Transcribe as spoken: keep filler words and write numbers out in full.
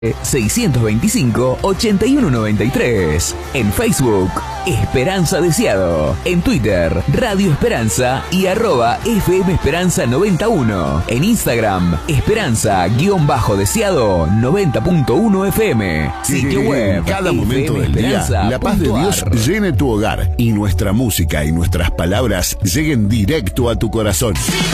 seiscientos veinticinco, ochenta y uno noventa y tres. En Facebook, Esperanza Deseado. En Twitter, Radio Esperanza y arroba F M Esperanza noventa y uno. En Instagram, Esperanza-Deseado noventa punto uno F M. Sitio web. En cada momento del día, la paz de Dios llene tu hogar y nuestra música y nuestras palabras lleguen directo a tu corazón.